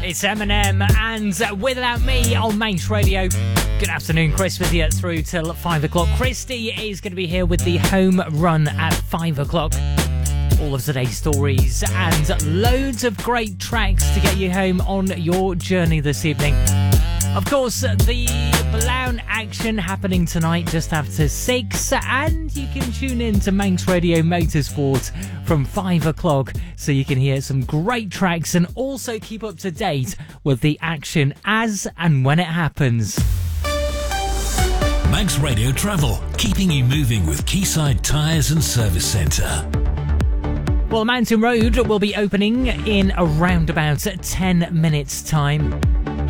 It's Eminem and Without Me on Manx Radio. Good afternoon, Chris with you through till 5 o'clock. Christy is going to be here with the home run at 5 o'clock. All of today's stories and loads of great tracks to get you home on your journey this evening. Of course, the Blount action happening tonight just after 6, and you can tune in to Manx Radio Motorsport from 5 o'clock so you can hear some great tracks and also keep up to date with the action as and when it happens. Manx Radio Travel, keeping you moving with Quayside Tyres and Service Centre. Well, Mountain Road will be opening in around about 10 minutes' time.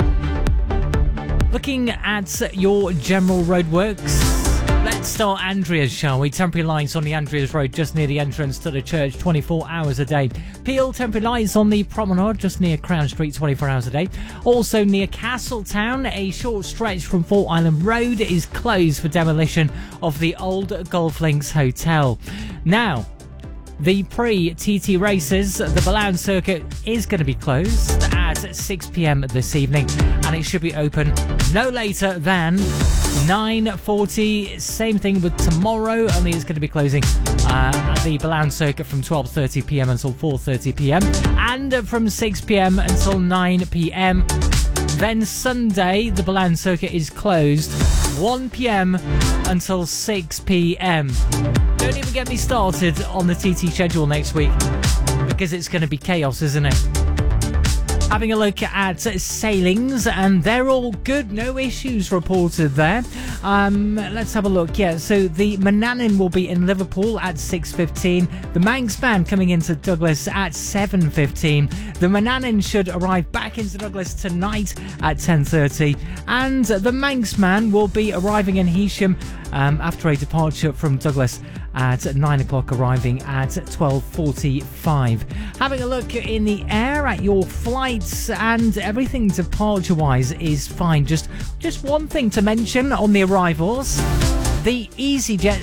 Looking at your general roadworks, let's start Andreas, shall we? Temporary lights on the Andreas Road just near the entrance to the church, 24 hours a day. Peel, temporary lights on the promenade just near Crown Street, 24 hours a day. Also near Castletown, a short stretch from Fort Island Road is closed for demolition of the old Golf Links Hotel. Now, the pre-TT races, the Blount circuit is going to be closed at 6 p.m. this evening, and it should be open no later than 9:40. Same thing with tomorrow, only it's going to be closing at the Blount circuit from 12:30 p.m. until 4:30 p.m. and from 6 p.m. until 9 p.m. Then Sunday, the Blount circuit is closed 1 p.m. until 6 p.m. Don't even get me started on the TT schedule next week, because it's going to be chaos, isn't it? Having a look at sailings, and they're all good, no issues reported there. Let's have a look. Yeah, so the Manannan will be in Liverpool at 6:15. The Manx Band coming into Douglas at 7:15. The Manannan should arrive back into Douglas tonight at 10:30, and the Manxman will be arriving in Heysham after a departure from Douglas at 9 o'clock, arriving at 12:45. Having a look in the air at your flights, and everything departure-wise is fine. Just one thing to mention on the arrivals. The EasyJet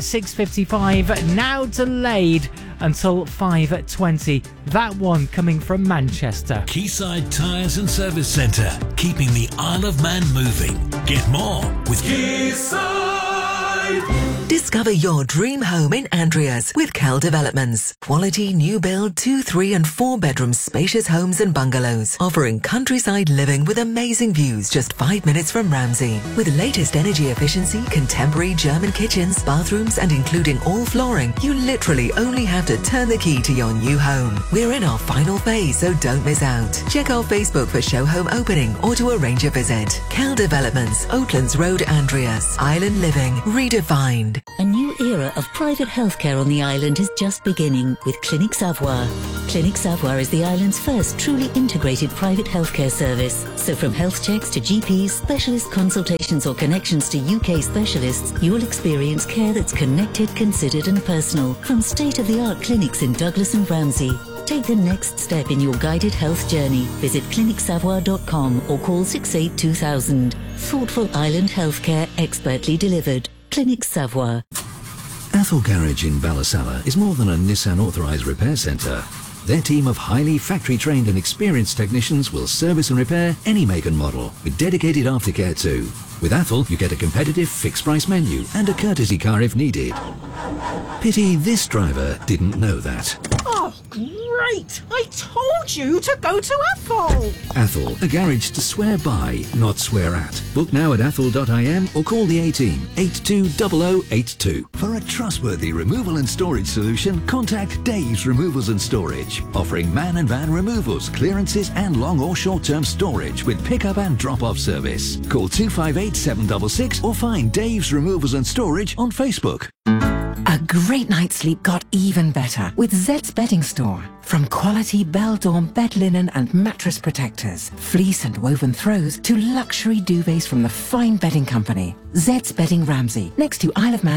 655 now delayed until 5:20. That one coming from Manchester. Quayside Tyres and Service Centre, keeping the Isle of Man moving. Get more with Quayside. Discover your dream home in Andreas with Cal Developments. Quality new build 2, 3 and 4 bedroom spacious homes and bungalows, offering countryside living with amazing views just 5 minutes from Ramsey. With latest energy efficiency, contemporary German kitchens, bathrooms and including all flooring, you literally only have to turn the key to your new home. We're in our final phase, so don't miss out. Check our Facebook for show home opening or to arrange a visit. Cal Developments, Oatlands Road, Andreas. Island living redefined. A new era of private healthcare on the island is just beginning with Clinic Savoir. Clinic Savoir is the island's first truly integrated private healthcare service. So from health checks to GPs, specialist consultations or connections to UK specialists, you'll experience care that's connected, considered and personal from state-of-the-art clinics in Douglas and Ramsey. Take the next step in your guided health journey. Visit clinicsavoir.com or call 682000. Thoughtful island healthcare, expertly delivered. Clinic Savoir. Athol Garage in Ballasalla is more than a Nissan authorised repair centre. Their team of highly factory-trained and experienced technicians will service and repair any make and model, with dedicated aftercare too. With Athol, you get a competitive fixed-price menu and a courtesy car if needed. Pity this driver didn't know that. Oh, great! I told you to go to Athol! Athol, a garage to swear by, not swear at. Book now at athol.im or call the A-Team, 820082. For a trustworthy removal and storage solution, contact Dave's Removals and Storage, offering man and van removals, clearances and long or short-term storage with pick-up and drop-off service. Call 258 766 or find Dave's Removals and Storage on Facebook. A great night's sleep got even better with Zed's Bedding Store. From quality Beldorm bed linen and mattress protectors, fleece and woven throws to luxury duvets from the fine bedding company. Zed's Bedding Ramsey, next to Isle of Man.